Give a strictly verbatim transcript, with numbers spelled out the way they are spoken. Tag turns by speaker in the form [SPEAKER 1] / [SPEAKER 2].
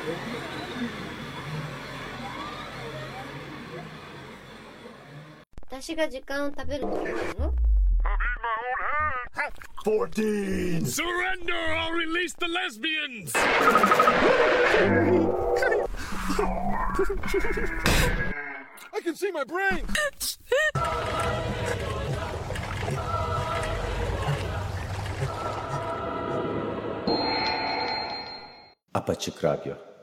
[SPEAKER 1] 私が時間を食べるってことなの
[SPEAKER 2] ？fourteen!
[SPEAKER 3] Surrender! I'll release the lesbians!
[SPEAKER 2] I can see my brain!
[SPEAKER 4] Apaçık Radyo.